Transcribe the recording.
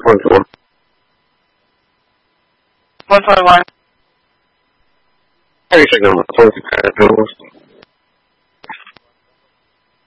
121. 121. How are you checking on my phone?